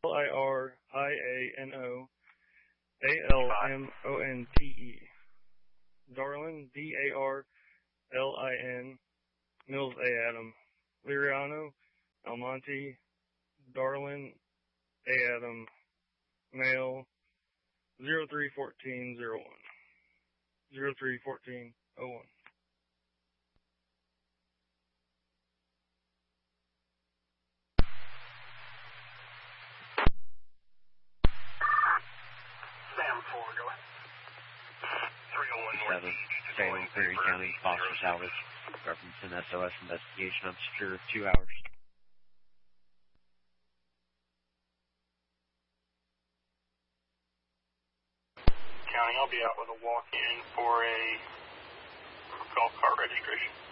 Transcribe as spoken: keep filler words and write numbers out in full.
L I R I A N O A L M O N T E. Darlin, D A R L I N, Mills A. Adam. Liriano, Almonte, Darlin, A. Adam, male, zero three fourteen zero one. zero three fourteen oh one. Sam four, go ahead. three oh one seven, Salem, Perry County, Foster Salvage. Reference an S O S investigation on secure two hours. County, I'll be out with a walk-in for a golf cart registration.